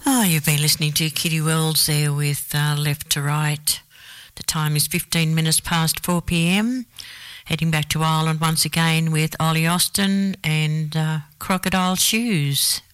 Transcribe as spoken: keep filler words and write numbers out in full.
Oh, you've been listening to Kitty Wells there with uh, Left to Right. The time is fifteen minutes past four p.m. Heading back to Ireland once again with Ollie Austin and uh, Crocodile Shoes.